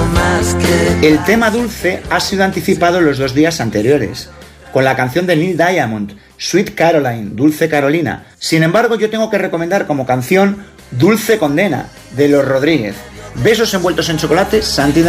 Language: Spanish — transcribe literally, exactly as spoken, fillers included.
más que... El tema Dulce ha sido anticipado los dos días anteriores, con la canción de Neil Diamond, Sweet Caroline, Dulce Carolina. Sin embargo, yo tengo que recomendar como canción Dulce Condena, de Los Rodríguez. Besos envueltos en chocolate, Santi de